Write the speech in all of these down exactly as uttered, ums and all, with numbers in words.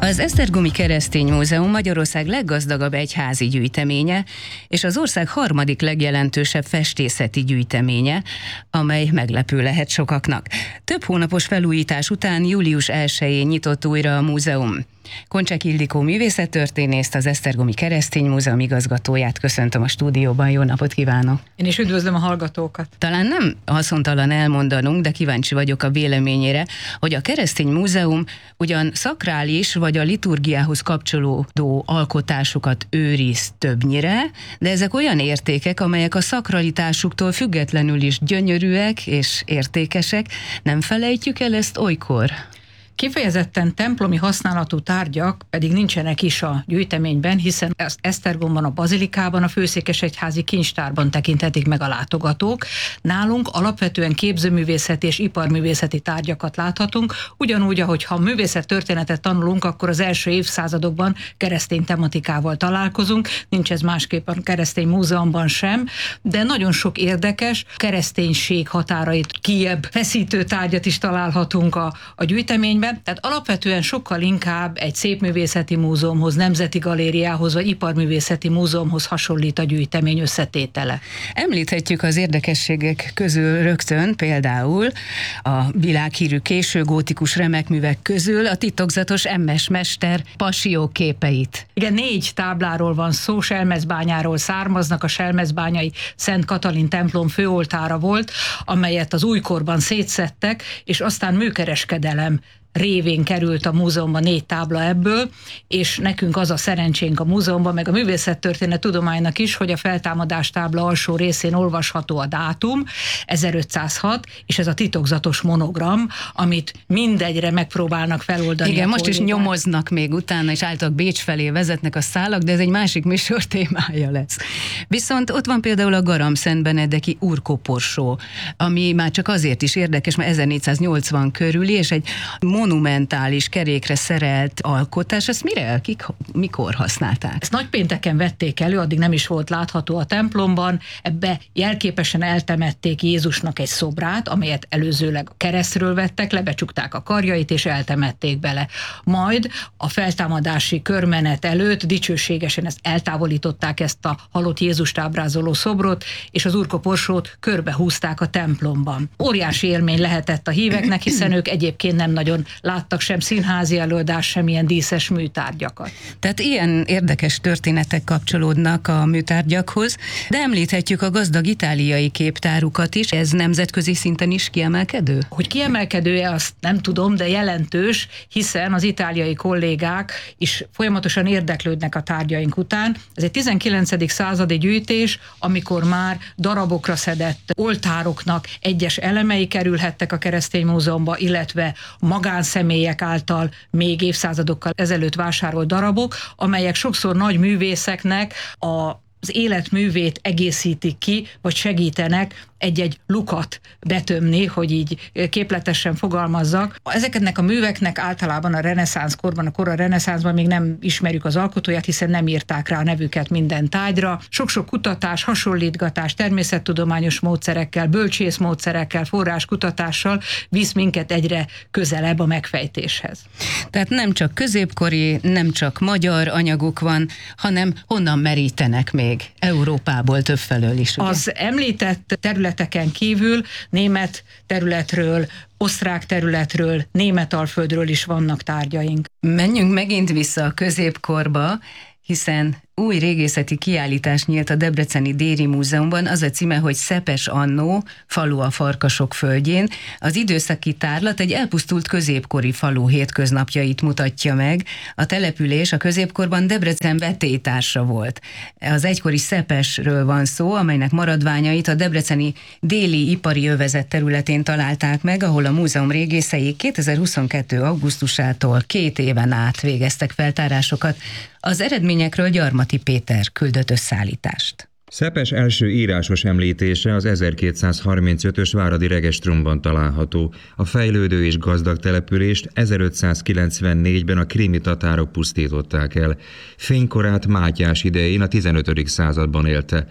Az Esztergomi Keresztény Múzeum Magyarország leggazdagabb egyházi gyűjteménye, és az ország harmadik legjelentősebb festészeti gyűjteménye, amely meglepő lehet sokaknak. Több hónapos felújítás után július elsején nyitott újra a múzeum. Koncsek Ildikó művészettörténészt, az Esztergomi Keresztény Múzeum igazgatóját köszöntöm a stúdióban. Jó napot kívánok! Én is üdvözlöm a hallgatókat! Talán nem haszontalan elmondanunk, de kíváncsi vagyok a véleményére, hogy a Keresztény Múzeum ugyan szakrális vagy a liturgiához kapcsolódó alkotásokat őriz többnyire, de ezek olyan értékek, amelyek a szakralitásuktól függetlenül is gyönyörűek és értékesek. Nem felejtjük el ezt olykor? Kifejezetten templomi használatú tárgyak pedig nincsenek is a gyűjteményben, hiszen az Esztergomban, a bazilikában, a főszékesegyházi kincstárban tekinthetik meg a látogatók. Nálunk alapvetően képzőművészeti és iparművészeti tárgyakat láthatunk, ugyanúgy, ahogy ha művészettörténetet tanulunk, akkor az első évszázadokban keresztény tematikával találkozunk, nincs ez másképp a Keresztény Múzeumban sem, de nagyon sok érdekes kereszténység határait kijebb feszítő tárgyat is találhatunk a, a gyűjteményben. Tehát alapvetően sokkal inkább egy szépművészeti múzeumhoz, nemzeti galériához vagy iparművészeti múzeumhoz hasonlít a gyűjtemény összetétele. Említhetjük az érdekességek közül rögtön például a világhírű későgótikus remekművek közül a titokzatos Emmes mester passió képeit. Igen, négy tábláról van szó, Selmezbányáról származnak, a selmezbányai Szent Katalin templom főoltára volt, amelyet az újkorban szétszedtek, és aztán műkereskedelem révén került a múzeumban négy tábla ebből, és nekünk az a szerencsénk a múzeumban, meg a művészettörténet tudománynak is, hogy a feltámadás tábla alsó részén olvasható a dátum, ezerötszázhat, és ez a titokzatos monogram, amit mindegyre megpróbálnak feloldani. Igen, most is nyomoznak még utána, és álltak Bécs felé vezetnek a szálak, de ez egy másik műsor témája lesz. Viszont ott van például a Garamszentbenedeki úrkoporsó, ami már csak azért is érdekes, mert ezernégyszáznyolcvan körüli, és egy monumentális kerékre szerelt alkotás, ezt mire, kik, mikor használták? Ezt nagypénteken vették elő, addig nem is volt látható a templomban, ebbe jelképesen eltemették Jézusnak egy szobrát, amelyet előzőleg a keresztről vettek, lebecsukták a karjait és eltemették bele. Majd a feltámadási körmenet előtt dicsőségesen ezt eltávolították, ezt a halott Jézust ábrázoló szobrot, és az úrkoporsót körbehúzták a templomban. Óriási élmény lehetett a híveknek, hiszen ők egyébként nem nagyon láttak sem színházi előadás, sem ilyen díszes műtárgyakat. Tehát ilyen érdekes történetek kapcsolódnak a műtárgyakhoz, de említhetjük a gazdag itáliai képtárukat is, ez nemzetközi szinten is kiemelkedő? Hogy kiemelkedő-e, azt nem tudom, de jelentős, hiszen az itáliai kollégák is folyamatosan érdeklődnek a tárgyaink után. Ez egy tizenkilencedik századi gyűjtés, amikor már darabokra szedett oltároknak egyes elemei kerülhettek a Keresztény Múzeumba, illetve magánszemélyek által még évszázadokkal ezelőtt vásárolt darabok, amelyek sokszor nagy művészeknek a az életművét egészítik ki, vagy segítenek egy-egy lukat betömni, hogy így képletesen fogalmazzak. Ezeknek a műveknek általában a reneszánsz korban, a kora reneszánszban még nem ismerjük az alkotóját, hiszen nem írták rá a nevüket minden tárgyra. Sok-sok kutatás, hasonlítgatás, természettudományos módszerekkel, bölcsészmódszerekkel, forráskutatással visz minket egyre közelebb a megfejtéshez. Tehát nem csak középkori, nem csak magyar anyaguk van, hanem honnan merítenek még Európából többfelől is, ugye? Az említett területeken kívül német területről, osztrák területről, Németalföldről is vannak tárgyaink. Menjünk megint vissza a középkorba, hiszen új régészeti kiállítás nyílt a Debreceni Déri Múzeumban, az a címe, hogy Szepes annó, falu a Farkasok földjén. Az időszaki tárlat egy elpusztult középkori falu hétköznapjait mutatja meg. A település a középkorban Debrecen vetélytársa volt. Az egykori Szepesről van szó, amelynek maradványait a debreceni déli ipari övezet területén találták meg, ahol a múzeum régészei kétezer-huszonkettő augusztusától két éven át végeztek feltárásokat. Az eredményekről Gyarmati Péter küldött összeállítást. Szepes első írásos említése az ezerkétszázharmincötös Váradi Regestrumban található. A fejlődő és gazdag települést ezerötszázkilencvennégyben a krími tatárok pusztították el. Fénykorát Mátyás idején a tizenötödik században élte.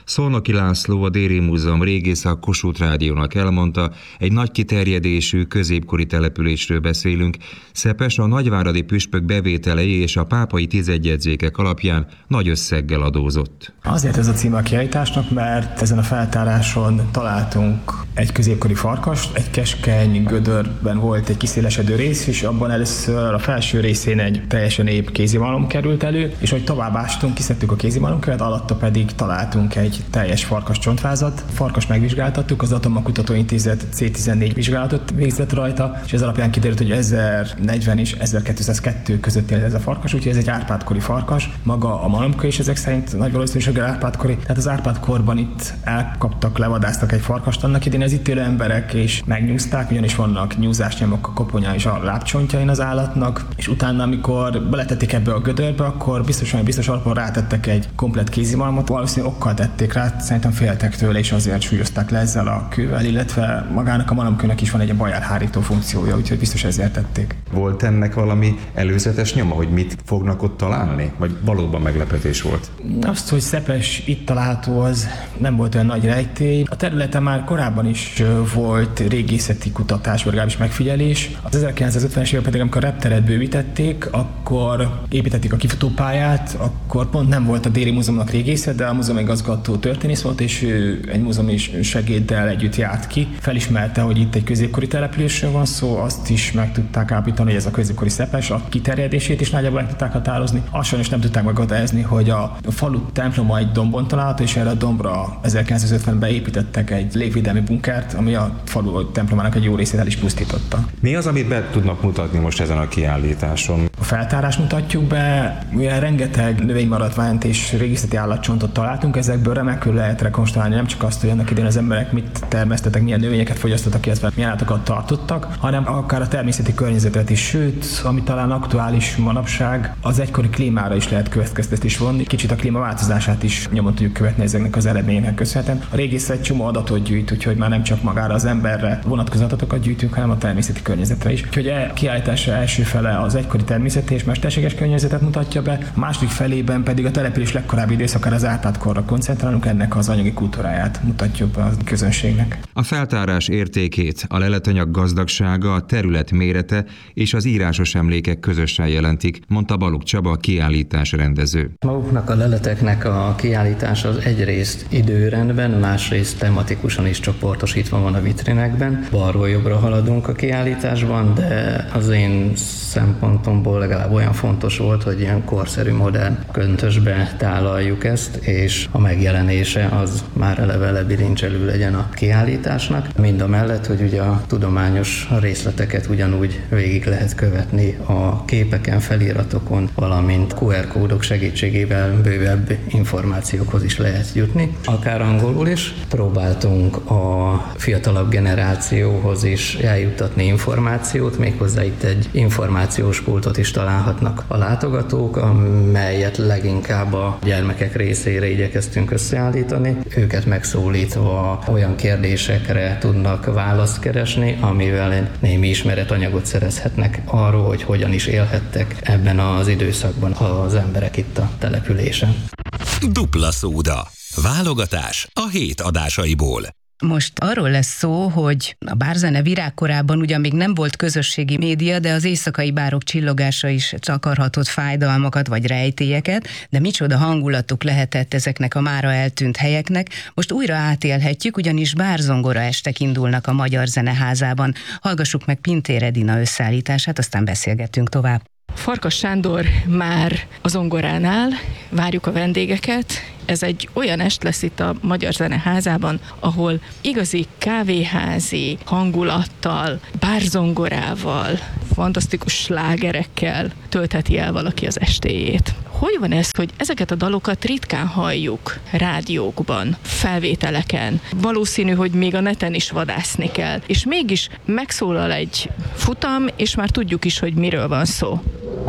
Szolnoki László, a Déri Múzeum régésze a Kossuth Rádiónak elmondta, egy nagy kiterjedésű középkori településről beszélünk. Szepes a nagyváradi püspök bevételei és a pápai tizedjegyzékek alapján nagy összeggel adózott. Azért ez a címe a kiállításnak, mert ezen a feltáráson találtunk egy középkori farkast, egy keskeny gödörben volt egy kiszélesedő rész, és abban először a felső részén egy teljesen épp kézimalom került elő, és hogy tovább ástunk, kiszedtük a kézimalomkövet, alatta pedig találtunk egy teljes farkas csontvázat. Farkas megvizsgáltattuk, az Atommagkutatóintézet cé tizennégy vizsgálatot végzett rajta, és ez alapján kiderült, hogy ezernegyven és ezerkétszázkettő között élt ez a farkas, úgyhogy ez egy Árpád-kori farkas. Maga a malomkő is ezek szerint nagy valószínűséggel Árpád-kori. Tehát az Árpád-korban itt elkaptak, levadáztak egy farkast annak idén, az itt élő emberek és megnyúzták, ugyanis vannak nyúzásnyomok a koponya és a lábcsontjain az állatnak, és utána, amikor beletették ebbe a gödörbe, akkor biztosan biztos alapon rátettek egy komplett kézimalmot, valószínűleg okkal tették rá, szerintem féltek tőle, és azért súlyozták le ezzel a kővel, illetve magának a malomkőnek is van egy bajárhárító funkciója, úgyhogy biztos ezért tették. Volt ennek valami előzetes nyoma, hogy mit fognak ott találni? Vagy valóban meglepetés volt? Azt, hogy Szepes itt található, az nem volt olyan nagy rejtély. A területen már korábban is volt régészeti kutatás, vagy legalábbis megfigyelés. Az ezerkilencszázötvenes évek pedig, amikor a repteret bővítették, akkor építették a kifutópályát, akkor pont nem volt a Déri Múzeumnak régészet, de a múzeum igazgató történész volt, és ő egy múzeumi segéddel együtt járt ki. Felismerte, hogy itt egy középkori településről van szó, azt is meg tudták állapítani, hogy ez a középkori Szepes, a kiterjedését is nagyjából meg tudták határozni. Azt sajnos nem tudták meghatározni, hogy a falu temploma egy dombon található, és erre a dombra ezerkilencszázötvenben építettek egy légvédelmi bunkert, ami a falu templomának egy jó részét el is pusztította. Mi az, amit be tudnak mutatni most ezen a kiállításon? A feltárást mutatjuk be, mivel rengeteg növénymaradványt és régészeti állatcsontot találtunk, ezekből remekül lehet rekonstruálni nem csak azt, hogy annak idején az emberek mit termesztettek, milyen növényeket fogyasztottak, illetve milyen állatokat tartottak, hanem akár a természeti környezetet is, sőt, ami talán aktuális manapság, az egykori klímára is lehet következtetést vonni. Kicsit a klímaváltozását is nyomon tudjuk követni ezeknek az eredményeknek köszönhetően. A régészet csomó adatot gyűjt, úgyhogy már nem csak magára az emberre vonatkozó adatokat gyűjtünk, hanem a természeti környezetre is. Úgyhogy a kiállítása első fele az egykori természeti és mesterséges környezetet mutatja be, a második felében pedig a település legkorábbi időszakára, az Árpád-korra koncentrálunk, ennek az anyagi kultúráját mutatjuk be a közönségnek. A feltárás értékét, a leletanyag gazdagsága, a terület mérete és az írásos emlékek közösen jelentik, mondta Balogh Csaba, a kiállítás rendező. Maguknak a leleteknek a kiállítása az egyrészt időrendben, másrészt tematikusan is csoportosítva van a vitrinekben. Balról jobbra haladunk a kiállításban, de az én szempontomból legalább olyan fontos volt, hogy ilyen korszerű, modern köntösbe tálaljuk ezt, és a megjelenése az már eleve lebilincselő legyen a kiállításnak. Mind a mellett, hogy ugye a tudományos részleteket ugyanúgy végig lehet követni a képeken, feliratokon, valamint kú er kódok segítségével bővebb információkhoz is lehet jutni. Akár angolul is. Próbáltunk a fiatalabb generációhoz is eljuttatni információt, méghozzá itt egy információs pultot is találhatnak a látogatók, amelyet leginkább a gyermekek részére igyekeztünk összeállítani. Őket megszólítva olyan kérdésekre tudnak választ keresni, amivel némi ismeretanyagot szerezhetnek arról, hogy hogyan is élhettek ebben az időszakban az emberek itt a településen. Dupla szóda. Válogatás a hét adásaiból. Most arról lesz szó, hogy a bárzene virágkorában ugyan még nem volt közösségi média, de az éjszakai bárok csillogása is takarhatott fájdalmakat vagy rejtélyeket, de micsoda hangulatuk lehetett ezeknek a mára eltűnt helyeknek. Most újra átélhetjük, ugyanis bárzongora estek indulnak a Magyar Zeneházában. Hallgassuk meg Pintér Edina összeállítását, aztán beszélgetünk tovább. Farkas Sándor már a zongoránál, várjuk a vendégeket. Ez egy olyan est lesz itt a Magyar Zeneházában, ahol igazi kávéházi hangulattal, bárzongorával, fantasztikus slágerekkel töltheti el valaki az estéjét. Hogy van ez, hogy ezeket a dalokat ritkán halljuk rádiókban, felvételeken? Valószínű, hogy még a neten is vadászni kell. És mégis megszólal egy futam, és már tudjuk is, hogy miről van szó.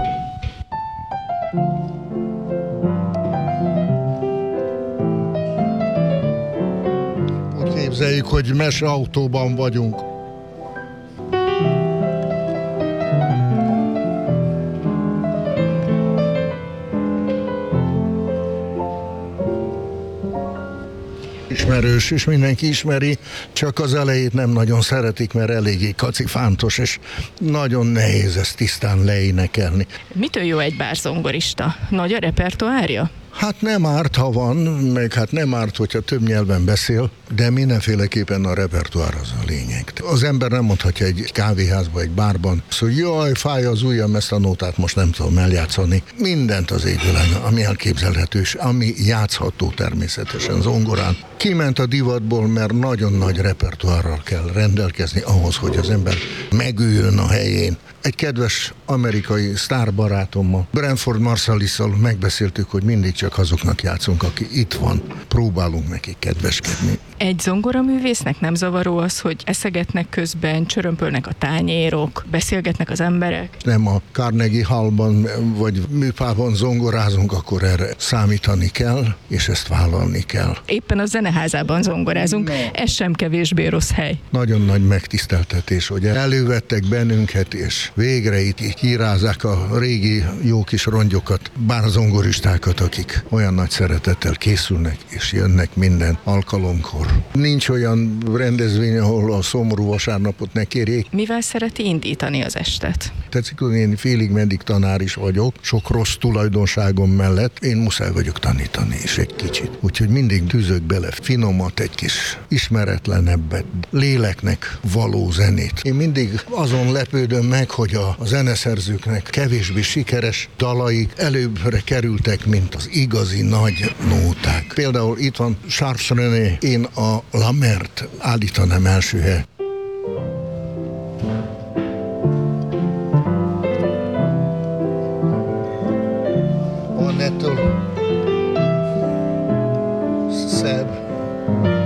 Úgy képzeljük, hogy meseautóban vagyunk. ismerős, és mindenki ismeri, csak az elejét nem nagyon szeretik, mert eléggé kacifántos, és nagyon nehéz ezt tisztán leénekelni. Mitől jó egy bárzongorista? Nagy a repertoárja? Hát nem árt, ha van, meg hát nem árt, hogyha több nyelven beszél, de mindenféleképpen a repertoár az a lényeg. Az ember nem mondhatja egy kávéházban, egy bárban, hogy jaj, fáj az ujjam, ezt a nótát most nem tudom eljátszani. Mindent az égvilágon, ami elképzelhető, és ami játszható természetesen zongorán. Kiment a divatból, mert nagyon nagy repertoárral kell rendelkezni ahhoz, hogy az ember megüljön a helyén. Egy kedves amerikai sztárbarátommal, Branford Marsallissal megbeszéltük, hogy mindig csak azoknak játszunk, aki itt van. Próbálunk nekik kedveskedni. Egy zongoraművésznek nem zavaró az, hogy eszegetnek közben, csörömpölnek a tányérok, beszélgetnek az emberek? Nem a Carnegie Hallban vagy műpában zongorázunk, akkor erre számítani kell, és ezt vállalni kell. Éppen a zeneházában zongorázunk, ez sem kevésbé rossz hely. Nagyon nagy megtiszteltetés, hogy elővettek bennünket, és végre itt így kirázzák a régi jó kis rongyokat, bárzongoristákat, akik olyan nagy szeretettel készülnek, és jönnek minden alkalomkor. Nincs olyan rendezvény, ahol a szomorú vasárnapot ne kérjék. Mivel szereti indítani az estet? Tetszik, hogy én félig meddig tanár is vagyok, sok rossz tulajdonságom mellett én muszáj vagyok tanítani is egy kicsit. Úgyhogy mindig tűzök bele finomat, egy kis ismeretlenebbet, léleknek való zenét. Én mindig azon lepődöm meg, hogy a zeneszerzőknek kevésbé sikeres dalaik előbbre kerültek, mint az igazi nagy nóták. Például itt van Charles René, én a Lamert állítanám első hely.